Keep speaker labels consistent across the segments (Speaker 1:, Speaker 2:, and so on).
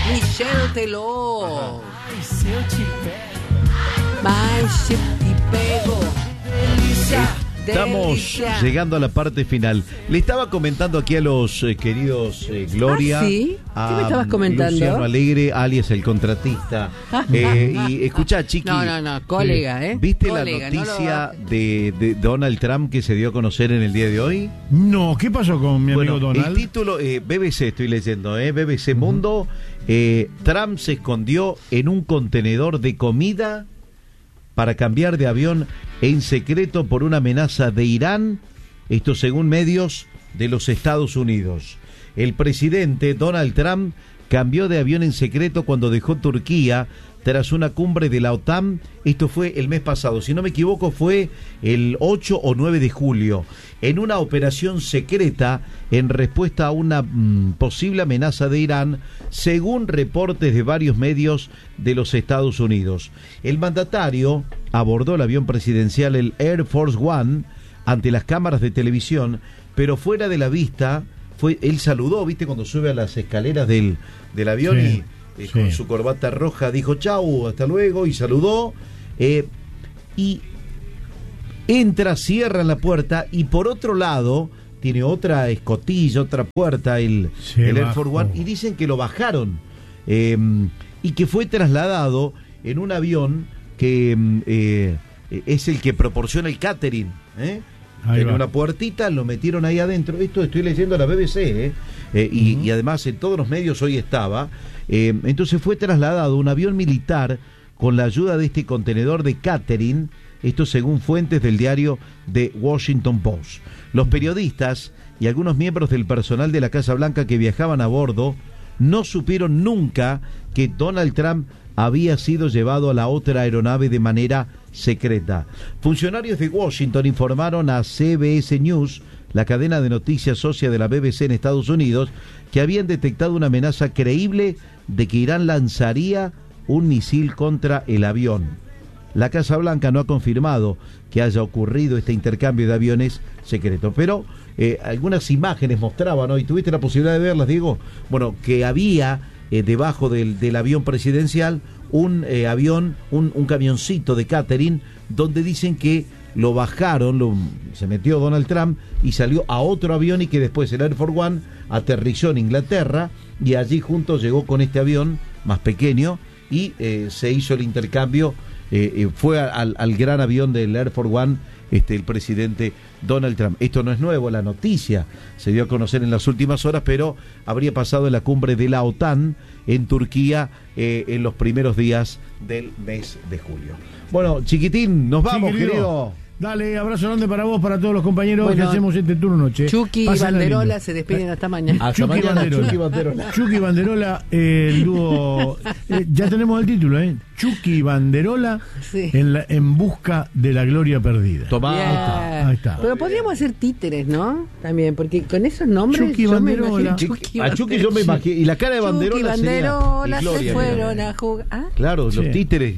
Speaker 1: Michel Teló.
Speaker 2: Ai, se eu te pego.
Speaker 1: Mas eu te pego. Delícia.
Speaker 3: Estamos llegando a la parte final. Le estaba comentando aquí a los queridos Gloria.
Speaker 1: ¿Sí? ¿Qué me estabas comentando?
Speaker 3: Luciano Alegre, alias el contratista. Y escuchá, Chiqui.
Speaker 1: No, colega,
Speaker 3: ¿Viste
Speaker 1: colega,
Speaker 3: la noticia de Donald Trump que se dio a conocer en el día de hoy?
Speaker 4: No, ¿qué pasó con mi amigo Donald?
Speaker 3: El título, BBC, estoy leyendo, BBC Mundo. Trump se escondió en un contenedor de comida para cambiar de avión en secreto por una amenaza de Irán, esto según medios de los Estados Unidos. El presidente Donald Trump cambió de avión en secreto cuando dejó Turquía tras una cumbre de la OTAN. Esto fue el mes pasado, si no me equivoco fue el 8 o 9 de julio, en una operación secreta en respuesta a una posible amenaza de Irán, según reportes de varios medios de los Estados Unidos. El mandatario abordó el avión presidencial, el Air Force One, ante las cámaras de televisión, pero fuera de la vista, él saludó, ¿viste? Cuando sube a las escaleras del avión, sí, y con su corbata roja dijo chau, hasta luego, y saludó, y entra, cierra la puerta, y por otro lado tiene otra escotilla, otra puerta, el Air Force One, y dicen que lo bajaron, y que fue trasladado en un avión que es el que proporciona el catering, en una puertita, lo metieron ahí adentro. Esto estoy leyendo a la BBC, y además en todos los medios hoy estaba. Entonces fue trasladado un avión militar con la ayuda de este contenedor de catering, esto según fuentes del diario The Washington Post. Los periodistas y algunos miembros del personal de la Casa Blanca que viajaban a bordo no supieron nunca que Donald Trump había sido llevado a la otra aeronave de manera secreta. Funcionarios de Washington informaron a CBS News, la cadena de noticias socia de la BBC en Estados Unidos, que habían detectado una amenaza creíble de que Irán lanzaría un misil contra el avión. La Casa Blanca no ha confirmado que haya ocurrido este intercambio de aviones secretos, pero algunas imágenes mostraban, ¿no? Y tuviste la posibilidad de verlas, Diego, bueno, que había debajo del avión presidencial un camioncito de catering, donde dicen que lo bajaron, se metió Donald Trump y salió a otro avión, y que después el Air Force One aterrizó en Inglaterra, y allí juntos llegó con este avión más pequeño, y se hizo el intercambio. Fue al gran avión del Air Force One el presidente Donald Trump. Esto no es nuevo, la noticia se dio a conocer en las últimas horas, pero habría pasado en la cumbre de la OTAN en Turquía en los primeros días del mes de julio. Bueno, chiquitín, nos vamos, querido.
Speaker 4: Dale, abrazo grande para vos, para todos los compañeros que hacemos este turno noche.
Speaker 1: Chucky y Banderola se despiden hasta mañana.
Speaker 4: Hasta mañana, Chucky Banderola. Chucky Banderola, el dúo. Ya tenemos el título, Chucky Banderola, sí, en busca de la gloria perdida.
Speaker 3: Tomá.
Speaker 4: Ahí está.
Speaker 1: Pero podríamos hacer títeres, ¿no? También, porque con esos nombres.
Speaker 4: Chucky Banderola.
Speaker 3: A Chucky yo me imagino. Y la cara de Banderola.
Speaker 1: Chucky Banderola se fueron a jugar. ¿Ah?
Speaker 3: Claro, sí, los títeres.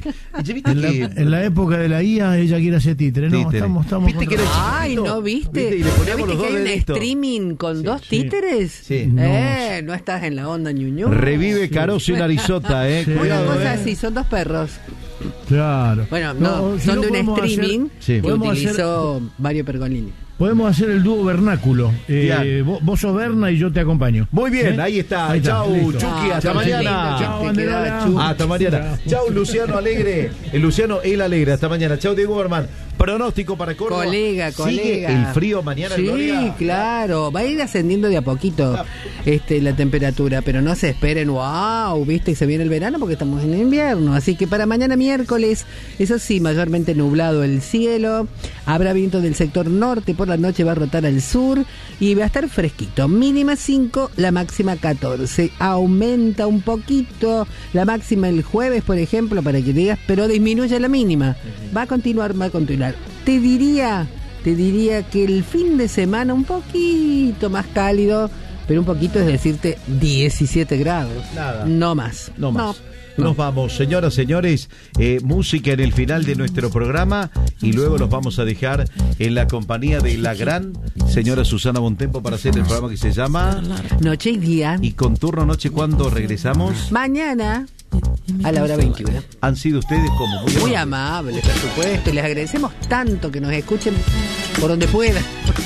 Speaker 4: En la época de la IA, ella quiere hacer títeres. No, estamos
Speaker 3: ¿Viste que era chiquitito?
Speaker 1: Ay, ¿no viste?
Speaker 3: Y le poníamos los
Speaker 1: que
Speaker 3: dos
Speaker 1: hay un
Speaker 3: deditos.
Speaker 1: Streaming con dos títeres?
Speaker 3: Sí.
Speaker 1: No estás en la onda, ñuñu.
Speaker 3: Revive Caroso y Narizota,
Speaker 4: Sí.
Speaker 3: Cuidado,
Speaker 1: Una cosa así, son dos perros.
Speaker 4: Claro.
Speaker 1: Bueno, no, son de un streaming
Speaker 3: hacer,
Speaker 1: que utilizó Mario Pergolini.
Speaker 4: Podemos hacer el dúo vernáculo. Vos sos Berna y yo te acompaño.
Speaker 3: Muy bien, ahí está. Chau, Chucky, hasta mañana.
Speaker 4: Chau, Banderola.
Speaker 3: Hasta mañana. Chau, Luciano Alegre. Luciano El Alegre. Hasta mañana. Chau, Diego Herman. Pronóstico para Córdoba.
Speaker 1: Colega.
Speaker 3: ¿Sigue el frío mañana,
Speaker 1: Sí,
Speaker 3: Gloria?
Speaker 1: claro. Va a ir ascendiendo de a poquito la temperatura, pero no se esperen, wow, viste, se viene el verano porque estamos en invierno. Así que para mañana miércoles, eso sí, mayormente nublado el cielo. Habrá viento del sector norte, por la noche va a rotar al sur y va a estar fresquito. Mínima 5, la máxima 14. Aumenta un poquito la máxima el jueves, por ejemplo, para que digas, pero disminuye la mínima. Va a continuar. Te diría que el fin de semana un poquito más cálido, pero un poquito es decirte 17 grados.
Speaker 3: Nada.
Speaker 1: No más.
Speaker 3: No más. Nos vamos, señoras, señores, música en el final de nuestro programa y luego los vamos a dejar en la compañía de la gran señora Susana Bontempo para hacer el programa que se llama
Speaker 1: Noche y Día.
Speaker 3: Y con turno noche, ¿cuándo regresamos?
Speaker 1: Mañana a la hora 21.
Speaker 3: Han sido ustedes como
Speaker 1: muy amables, por supuesto, y les agradecemos tanto que nos escuchen por donde puedan.